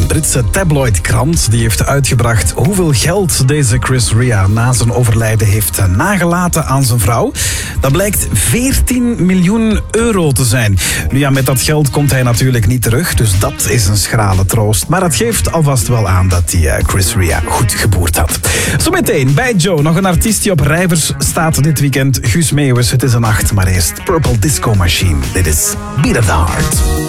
Britse tabloidkrant die heeft uitgebracht hoeveel geld deze Chris Rea na zijn overlijden heeft nagelaten aan zijn vrouw. Dat blijkt 14 miljoen euro te zijn. Nu ja, met dat geld komt hij natuurlijk niet terug, dus dat is een schrale troost. Maar het geeft alvast wel aan dat hij Chris Rea goed geboerd had. Zometeen bij Joe nog een artiest die op Rijvers staat dit weekend. Guus Meeuwis, het is een nacht, maar eerst Purple Disco Machine. Dit is Beat of the Heart.